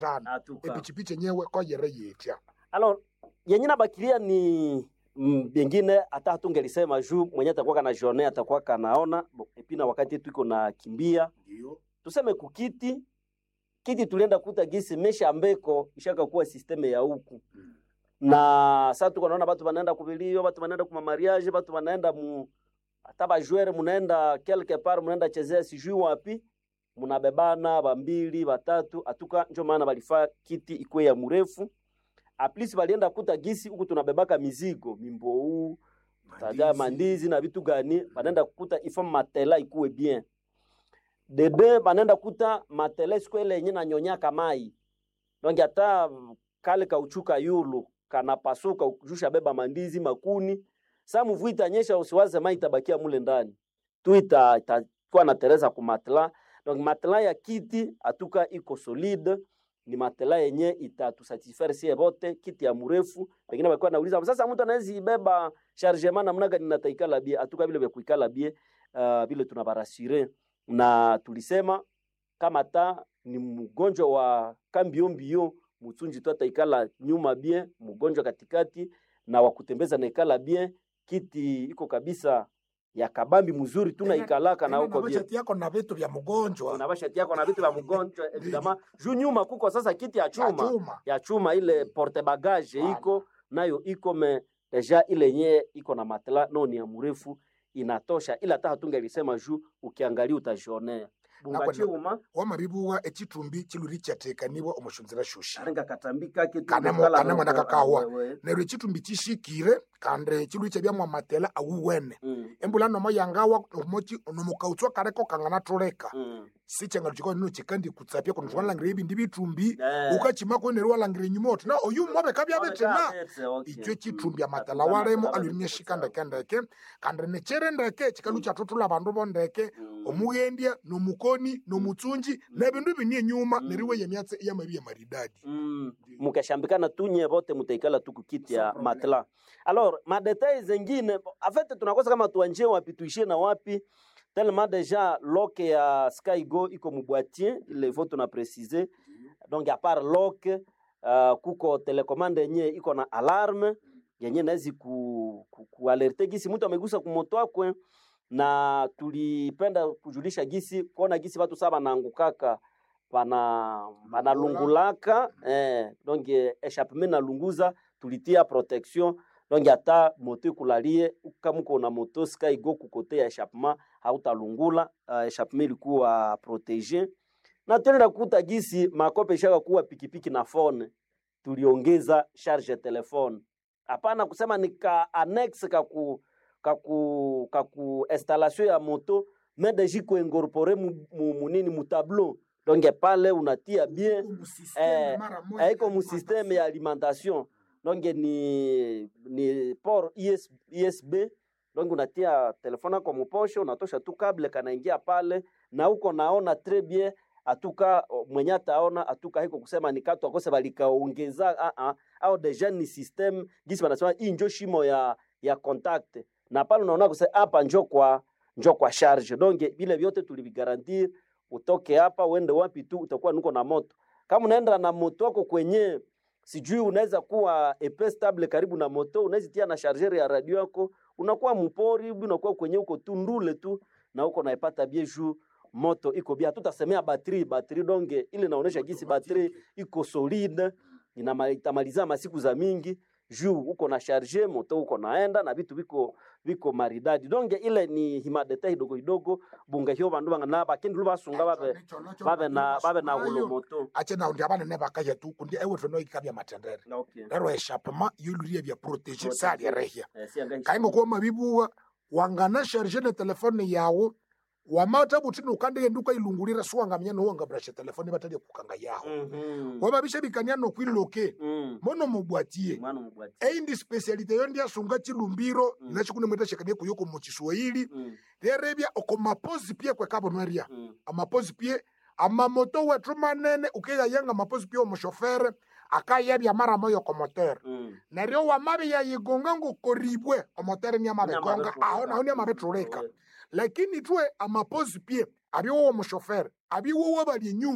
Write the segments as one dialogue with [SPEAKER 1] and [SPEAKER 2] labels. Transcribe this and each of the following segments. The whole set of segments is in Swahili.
[SPEAKER 1] atuka
[SPEAKER 2] epichipichi nyewe kwa yere yetia.
[SPEAKER 1] alors yenye nabakilia ni bengine hata hatungelisema juu mwenye atakuwa kana journée atakuwa kanaona epi na wakati tuko na kimbia
[SPEAKER 2] Ndio.
[SPEAKER 1] tuseme kiti tulienda kuta gisi mesha ambeko ishaka kuwa systeme ya huku na sasa tuko naona watu wanaenda kuvilio, watu wanaenda kuma mariage, watu wanaenda hata ba joueur munaenda quelque part munaenda chezea sijui wapi munabebana bambili batatu atuka njo maana balifaa kiti ikwe ya mrefu aplis balienda kuta gisi huku tunabebaka mizigo mimbou taja mandizi na vitu gani banaenda kukuta ifo matela ikuwe bien dede banaenda kuta matela skwele yenye na nyonyaka mai donc hata kale kauchuka yulu kana pasuka ukujusha beba mandizi makuni sa mvua itanyesha usiwaze mai itabakia mule ndani tu itakuwa na tereza ku matela donc matela ya kiti atuka iko solide ni matela yenye itatusatisfaire sie bote kiti ya mrefu pengine walikuwa nauliza sasa mtu anaweza ibeba chargement namna gani nataikala bie atuka vile vya kuikala bie vile tunabarasire na tulisema kama ta ni mgonjwa wa kambiombio mtunji tu ataikala nyuma bien mgonjwa katikati na wakutembeza na ikala bien kiti iko kabisa ya kabambi mzuri tunaikalaka na huko bien.
[SPEAKER 2] Unabashati yako na vitu vya mgonjwa.
[SPEAKER 1] Unabashati yako na vitu vya mgonjwa evidama. Juu nyuma kuko sasa kiti ya chuma ile porte bagage iko nayo iko me deja ile yenyewe iko na matela no ni ya mrefu inatosha ila hata hatungelisema juu ukiangalia utajionea. Bungachuma
[SPEAKER 2] wa maribuwa echitumbi chiluri chateka nibo omushunzira shushi
[SPEAKER 1] arenga katambika kitu
[SPEAKER 2] kana mwana kakawa nero echitumbi chishikire kande chiluri chabya mwa matela awuwene embula no moyangawa omochi onomukautwa kareko kangana toleka sichenga chiko no chikandi kutsapya kono twalangire ibindi bitumbi ukachima ko nero walangire nyumoto na oyu mwabe kabya betena icho chitumbi amatela waremo alunya shikanda kandeke kande nechere ndeke chikalu cha tutula bandu bondeke omugendia no mukoni no mutsunji na bindu binie nyuma neriwe yemyatse ya mabiya maridadi
[SPEAKER 1] mukashambikana tunye bote mutaikala tukukiti ya matela. Alors ma details zingine en fait tunakosa kama tuanjie wapi tuishie na wapi tellement déjà lock ya Skygo iko muboitier il faut tuna préciser donc à part lock kuko telecommande yenye iko na alarme yenye nazi ku alerte gisi mtu amegusa kumoto wako na tulipenda kujulisha gisi kuona gisi watu saba naangukaka bana lungulaka donc échappement na lunguza tulitia protection donc hata moto kulalie kama uko na moto Skygo kukote ya échappement hautalungula échappement ilikuwa protégé na tena kukuta gisi makope shaka kuwa pikipiki na phone tuliongeza charge telefone hapana kusema nika annex kaku installation ya moto mais déjà ko incorporer munini mu tableau donc pale unatia bien iko mu système ya alimentation donc ni port USB donc unatia telefone kwa mposhe unatosha tu kable kanaingia pale na uko naona très bien atuka mwenye ataona atuka hiko kusema ni katu akose balikaongeza au deja ni system gisi wanasema hii njo shimo ya contact na pale unaona kusema hapa njo kwa charge donc vile vyote tulivigarantir utoke hapa uende wapi tu utakuwa nuko na moto kama unaenda na moto wako kwenye sijui unaweza kuwa epes stable karibu na moto unaweza tia na charger ya radio yako unakuwa mpori unakuwa kwenye uko tu ndule tu na uko naipata bien juu moto iko bia tutasemea batterie donc ile naonesha gisi batterie iko solide itamaliza masiku za mingi juu uko na charger moto uko naenda na vitu viko maridadi donc ile ni himadeta hidogo bunga hiyo bandu bangana bakindi lubasunga babe na ulo moto
[SPEAKER 2] ache na ndi abana ne bakaje tu kundi ewe tono ikabya matendere ero échappement yulurie bya protéger sali rehia kaingo kwa mabibu wangana charger na telefone yawo wamata butino kandi nduka ilungulira suwangamya no wanga brasha telefone batali kukanga yaho wababisha bikanya no kwiloke mono mubwatie eindi specialite yondi asunga chilumbiro nachikune mweta shakabye kuyoko mu Kiswahili derebya okomapozi pie kwa kabonwaria amapozi pie amamoto wetu manene ukiga yanga mapozi pie omushofere akayebya mara moyo ko moteur nario wamabe ya yigonga ngo koribwe omoteur ni amabe gonga aho ni amabe tureka lakini tuwe amapozi pie abiwo wa mshofere abiwo bali nyuma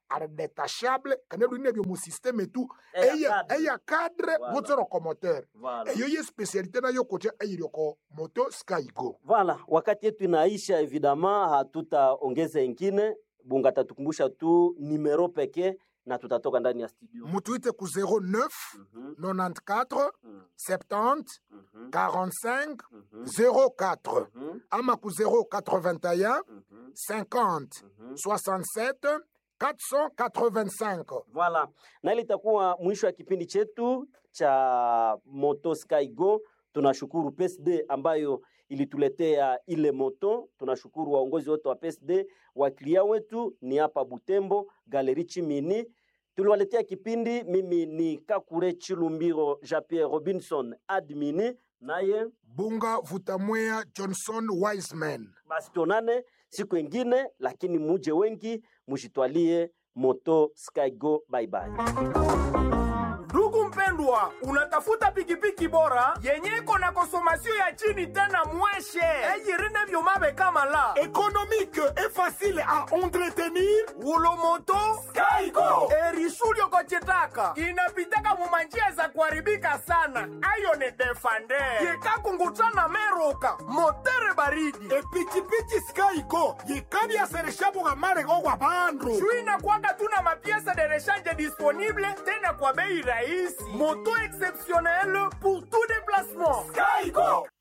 [SPEAKER 2] are détachable kana lunine byo mu système tout eya cadre votre locomoteur eyo ye spécialité na yo kocha ayiroko moto Skygo.
[SPEAKER 1] Voilà, wakati yetu inaisha, évidemment hatutaongeza ingine. Bunga tatukumbusha tu numero pekee na tutatoka ndani ya studio.
[SPEAKER 2] Mutuite ku 09 94 70 45 04 ama ku 081 50 67 485.
[SPEAKER 1] Voilà. Na ile itakuwa mwisho wa kipindi chetu cha Moto Skygo. Tunashukuru PSD ambayo ilituletea ile moto. Tunashukuru waongozi wote wa PSD, waklia wetu ni hapa Butembo, Galeri Chimini. Tuliwaletea kipindi, mimi ni Kakure Chilumbiro Jean-Pierre Robinson admini, naye
[SPEAKER 2] Bunga Vutamwea Johnson Wiseman.
[SPEAKER 1] Basi tonane siku ingine, lakini muje wengi mujitwalie Moto Skygo. Bye bye.
[SPEAKER 3] Ndugu mpendwa, unatafuta pikipiki bora yenye iko na konsomasio ya chini tena mweshe eyirine vyomabe kama la
[SPEAKER 2] économique et facile à entretenir.
[SPEAKER 3] ulo moto Skygo erisulio kochitaka inapitaka mumanjia za kuharibika sana. Ayo ni defande yekakungutana meruka motere baridi
[SPEAKER 2] Epichipichi Skygo yikabya sereshabu gamare gwa bandu
[SPEAKER 3] shuina kwanga tuna mapiesa de rechange disponible tena kwa bei rahisi. Moto exceptionnel pour tout déplacement. Skygo